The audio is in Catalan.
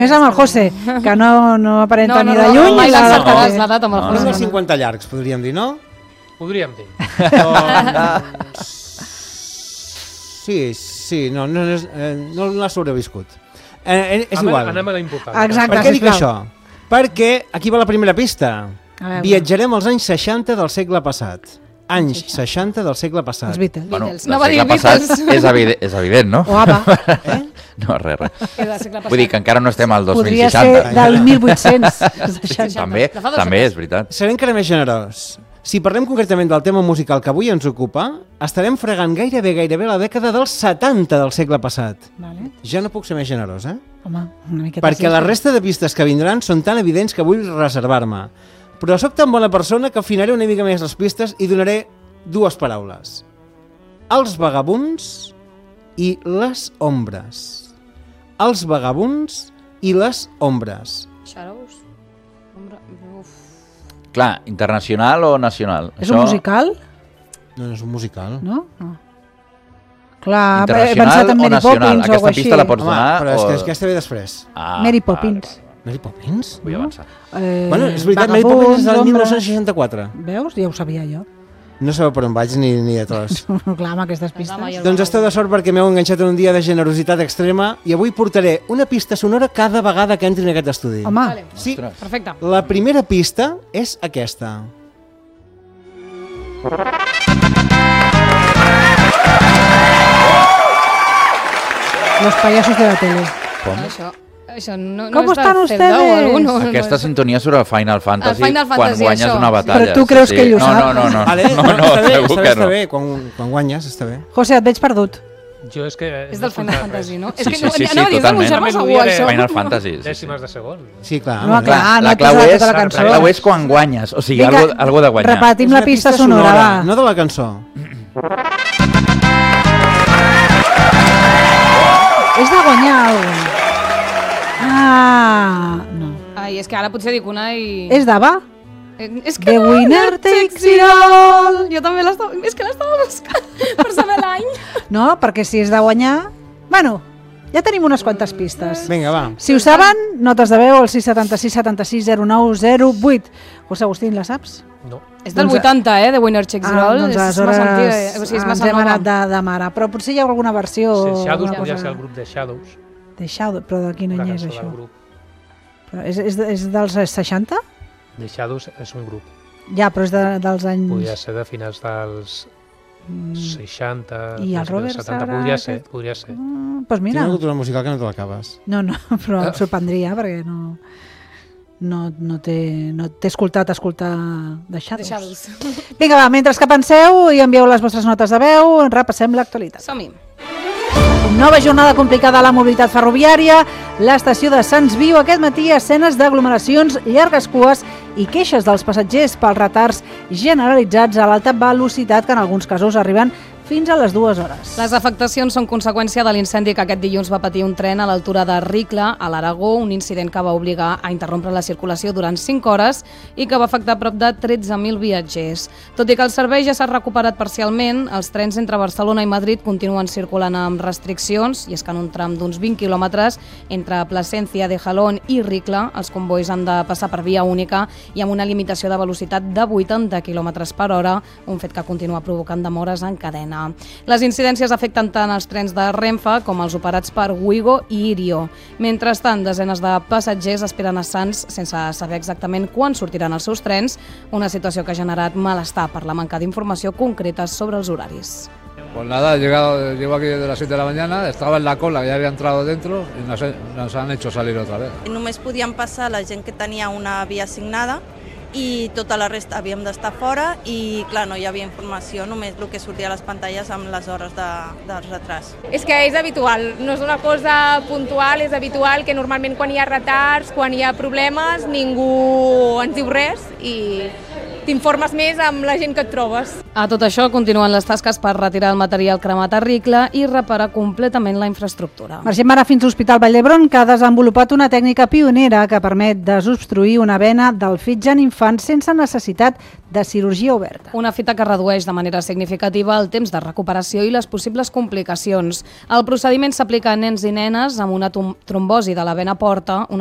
És amb el José, que no aparenta ni de lluny. Mai l'encertaràs l'edat amb el Un José. dels 50 llargs, podríem dir, no? Podríem dir. Sí, no l'ha sobreviscut. És igual. Anem a la important. Exacte. Per què dic això? Perquè aquí va la primera pista. Viatjarem als anys 60 del segle passat. Anys 60 del segle passat. Els Beatles. Bueno, Beatles. del No va dir segle passat Beatles. és evident, no? O ABBA. No, res. Que del segle passat. Vull dir que encara no estem al Podria 2060. ser del 1800. També, De fa 2 també segles. és veritat. Seré encara més generós. Si parlem concretament del tema musical que avui ens ocupa, estarem fregant gairebé la dècada dels 70 del segle passat. Vale. Ja no puc ser més generós, eh? Home, una miqueta Perquè la resta de pistes que vindran són tan evidents que vull reservar-me. Però sóc tan bona persona que afinaré una mica més les pistes i donaré 2 paraules. Els vagabunds i les ombres. Els vagabunds i les ombres. Shadows? Uf. Clar, internacional o nacional? És un musical? No és un musical. No? No. Clar, he Internacional pensat en o Mary nacional? Poppins o Aquesta alguna així. pista la pots Home, donar? però és que o- aquesta ve després. Mary Poppins. Mary Poppins? Vull avançar. Bueno, és veritat, Mary Poppins és del 1964. Veus? Ja ho sabia jo. No sabeu per on vaig ni de tros. Clar, amb aquestes pistes. Home, jo- Doncs esteu de sort perquè m'heu enganxat en un dia de generositat extrema i avui portaré una pista sonora cada vegada que entri en aquest estudi. Home, Vale. Sí, Perfecte. la primera pista és aquesta. los payasos de la tele. Això no Com és de estan Zelda o ustedes? alguno, no, Aquesta sintonia surt al Final Fantasy, Al Final quan Fantasy, guanyes això. una batalla. Però tu creus que ell ho sap? No, Vale, no, està bé, segur que està no. bé. Quan guanyes, està bé. José, et veig perdut. Jo és que... És del Final Fantasy, no? Sí, És que sí, no, sí, anava a dir, és del meu totalment. germà segur, Melodia de això. Final Fantasy. Sí, sí. Dècimes de segon. Sí, clar. No, home. clar. La et clau posarà és, tota la cançó. la clau és quan guanyes, o sigui, Vinga, algo de guanyar. repetim És la una pista sonora, va. no de la cançó. És de guanyar alguna cosa. Ah, no. Ai, és que ara potser dic una i... És d'ABBA? És que The winner takes it all. Jo també l'estava... És que l'estava buscant per saber l'any. No, perquè si és de guanyar... Bueno, ja tenim unes quantes pistes. Vinga, va. Si ho saben, notes de veu al 676 76 09 08. José Agustín, la saps? No. És del Doncs- 80, The winner takes it all. doncs És aleshores massa antiga, o sigui, és massa ens hem nova. anat de mare. Però potser hi ha alguna versió... Sí, Shadows alguna podria cosa- ser el grup de Shadows. De Shadow, però de quin La any és cançó això? del grup. Però és dels 60? The Shadows és un grup. Ja, però és dels anys... Podria ser de finals dels 60, I el dels Robert 70. serà Podria ser, aquest? podria ser. Doncs Tinc mira, una cultura musical que no te l'acabes. no, però em sorprendria perquè no t'he escoltat de Shadows. The Shadows. Vinga, va, mentre que penseu i envieu les vostres notes de veu, repassem l'actualitat. Som-hi. Nova jornada complicada a la mobilitat ferroviària. L'estació de Sants viu aquest matí escenes d'aglomeracions, llargues cues i queixes dels passatgers pels retards generalitzats a l'alta velocitat que en alguns casos arriben fins a les 2 hores. Les afectacions són conseqüència de l'incendi que aquest dilluns va patir un tren a l'altura de Ricla, a l'Aragó, un incident que va obligar a interrompre la circulació durant 5 hores i que va afectar prop de 13.000 viatgers. Tot i que el servei ja s'ha recuperat parcialment, els trens entre Barcelona i Madrid continuen circulant amb restriccions, i és que en un tram d'uns 20 quilòmetres entre Plasencia de Jalón i Ricla, els convois han de passar per via única i amb una limitació de velocitat de 80 km per hora, un fet que continua provocant demores en cadena. Les incidències afecten tant els trens de Renfe com els operats per Wigo i Irio. Mentrestant, desenes de passatgers esperen a Sants sense saber exactament quan sortiran els seus trens, una situació que ha generat malestar per la manca d'informació concreta sobre els horaris. Pues nada, llego aquí desde las 7 de la mañana, estaba en la cola, ya había entrado dentro y nos han hecho salir otra vez. Només podien passar la gent que tenia una via assignada i tota la resta havíem d'estar fora i clar, no hi havia informació, només el que sortia a les pantalles amb les hores del retras. És que és habitual, no és una cosa puntual, és habitual que normalment quan hi ha retards, quan hi ha problemes, ningú ens diu res i t'informes més amb la gent que et trobes. A tot això continuen les tasques per retirar el material cremat a Ricla i reparar completament la infraestructura. Marxem ara fins a l'Hospital Vall d'Hebron, que ha desenvolupat una tècnica pionera que permet desobstruir una vena del fetge en infants sense necessitat de cirurgia oberta. Una fita que redueix de manera significativa el temps de recuperació i les possibles complicacions. El procediment s'aplica a nens i nenes amb una trombosi de la vena porta,